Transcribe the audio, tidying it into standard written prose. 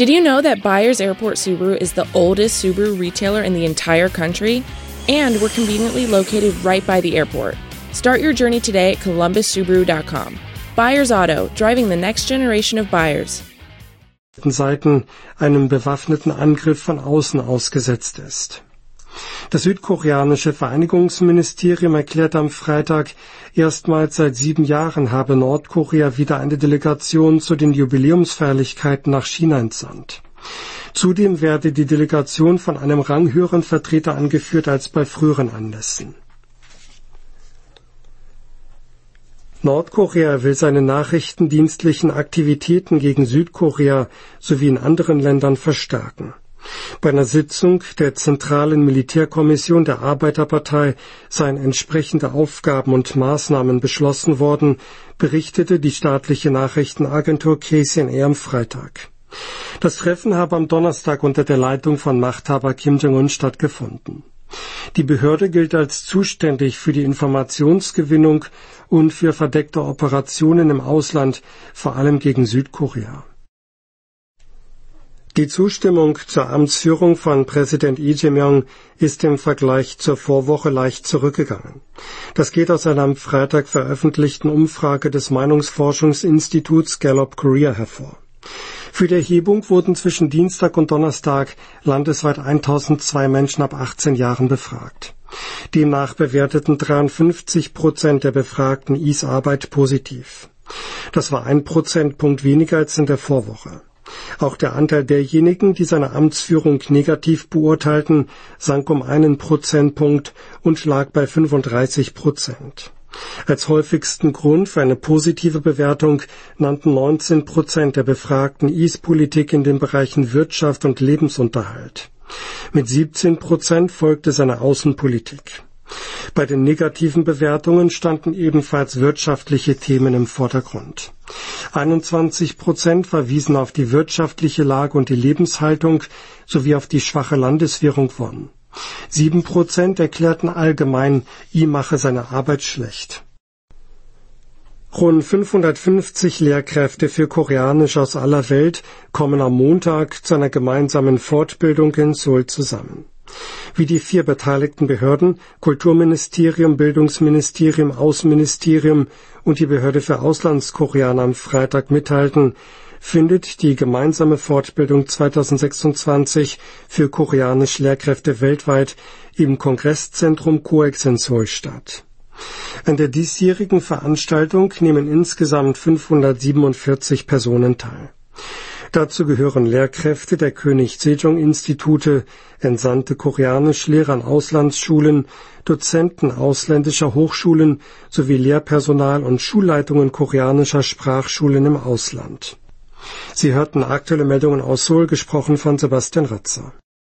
Did you know that Byers Airport Subaru is the oldest Subaru retailer in the entire country? And we're conveniently located right by the airport. Start your journey today at columbussubaru.com. Byers Auto, driving the next generation of buyers. Seiten einem bewaffneten Angriff von außen ausgesetzt ist. Das südkoreanische Vereinigungsministerium erklärte am Freitag, erstmals seit 7 Jahren habe Nordkorea wieder eine Delegation zu den Jubiläumsfeierlichkeiten nach China entsandt. Zudem werde die Delegation von einem ranghöheren Vertreter angeführt als bei früheren Anlässen. Nordkorea will seine nachrichtendienstlichen Aktivitäten gegen Südkorea sowie in anderen Ländern verstärken. Bei einer Sitzung der Zentralen Militärkommission der Arbeiterpartei seien entsprechende Aufgaben und Maßnahmen beschlossen worden, berichtete die staatliche Nachrichtenagentur KCNA am Freitag. Das Treffen habe am Donnerstag unter der Leitung von Machthaber Kim Jong-un stattgefunden. Die Behörde gilt als zuständig für die Informationsgewinnung und für verdeckte Operationen im Ausland, vor allem gegen Südkorea. Die Zustimmung zur Amtsführung von Präsident Lee Jae-myung ist im Vergleich zur Vorwoche leicht zurückgegangen. Das geht aus einer am Freitag veröffentlichten Umfrage des Meinungsforschungsinstituts Gallup Korea hervor. Für die Erhebung wurden zwischen Dienstag und Donnerstag landesweit 1002 Menschen ab 18 Jahren befragt. Demnach bewerteten 53% der Befragten Lees Arbeit positiv. Das war 1 Prozentpunkt weniger als in der Vorwoche. Auch der Anteil derjenigen, die seine Amtsführung negativ beurteilten, sank um 1 Prozentpunkt und lag bei 35%. Als häufigsten Grund für eine positive Bewertung nannten 19% der Befragten Lees Politik in den Bereichen Wirtschaft und Lebensunterhalt. Mit 17% folgte seine Außenpolitik. Bei den negativen Bewertungen standen ebenfalls wirtschaftliche Themen im Vordergrund. 21% verwiesen auf die wirtschaftliche Lage und die Lebenshaltung sowie auf die schwache Landeswährung Won. 7% erklärten allgemein, Lee mache seine Arbeit schlecht. Rund 550 Lehrkräfte für Koreanisch aus aller Welt kommen am Montag zu einer gemeinsamen Fortbildung in Seoul zusammen. Wie die 4 beteiligten Behörden, Kulturministerium, Bildungsministerium, Außenministerium und die Behörde für Auslandskoreaner am Freitag mitteilten, findet die gemeinsame Fortbildung 2026 für Koreanisch-Lehrkräfte weltweit im Kongresszentrum COEX in Seoul statt. An der diesjährigen Veranstaltung nehmen insgesamt 547 Personen teil. Dazu gehören Lehrkräfte der König-Sejong-Institute, entsandte Koreanischlehrer an Auslandsschulen, Dozenten ausländischer Hochschulen sowie Lehrpersonal und Schulleitungen koreanischer Sprachschulen im Ausland. Sie hörten aktuelle Meldungen aus Seoul, gesprochen von Sebastian Ratzer.